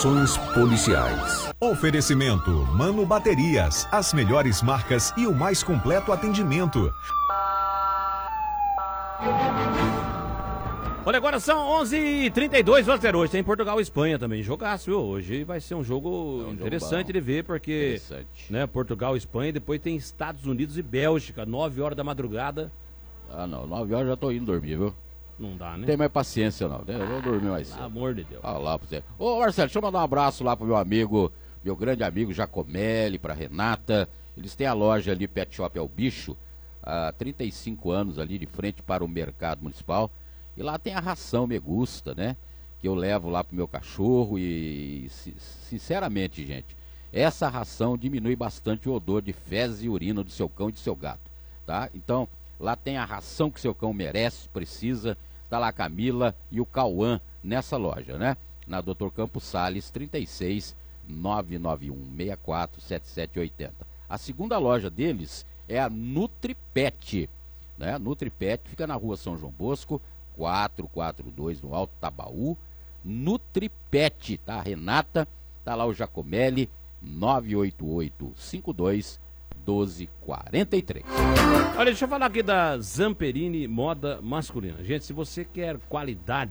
Policiais. Oferecimento Mano Baterias, as melhores marcas e o mais completo atendimento. Olha, agora são 11h32, hoje tem Portugal e Espanha também, jogaço, viu? Hoje vai ser um jogo interessante de ver, porque né, Portugal e Espanha, depois tem Estados Unidos e Bélgica, 9 horas da madrugada. Ah não, 9 horas já tô indo dormir, viu? Não dá, né? Não tem mais paciência não, eu vou dormir mais cedo. Pelo amor de Deus. Fala lá pra você. Ô Marcelo, deixa eu mandar um abraço lá pro meu amigo, meu grande amigo Jacomelli, pra Renata. Eles têm a loja ali, Pet Shop é o Bicho, há 35 anos ali de frente para o mercado municipal. E lá tem a ração Me Gusta, né? Que eu levo lá pro meu cachorro e, sinceramente, gente, essa ração diminui bastante o odor de fezes e urina do seu cão e do seu gato, tá? Então, lá tem a ração que seu cão merece, precisa. Tá lá a Camila e o Cauã nessa loja, né? Na Dr. Campos Sales, 36 991 64 7780. A segunda loja deles é a NutriPet, né? NutriPet fica na rua São João Bosco, 442, no Alto Tabaú. NutriPet, tá? A Renata, tá lá o Jacomelli, 98852 1243. Olha, deixa eu falar aqui da Zamperini Moda Masculina. Gente, se você quer qualidade